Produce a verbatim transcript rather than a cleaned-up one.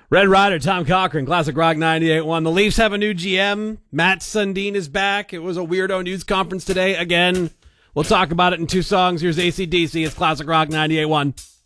Red Rider, Tom Cochran, Classic Rock ninety-eight point one. The Leafs have a new G M. Matt Sundin is back. It was a weirdo news conference today again. We'll talk about it in two songs. Here's A C D C. It's Classic Rock ninety-eight point one.